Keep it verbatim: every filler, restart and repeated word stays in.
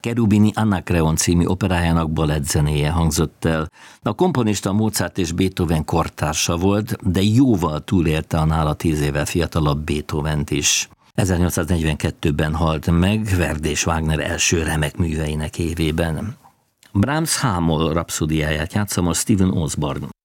Cherubini Anakreon című operájának balettzenéje hangzott el. A komponista Mozart és Beethoven kortársa volt, de jóval túlélte a nála tíz évvel fiatalabb Beethovent is. ezernyolcszáznegyvenkettőben halt meg Verdi és Wagner első remek műveinek évében. Brahms Hámol rapszódiáját játsza most Steven Osborne.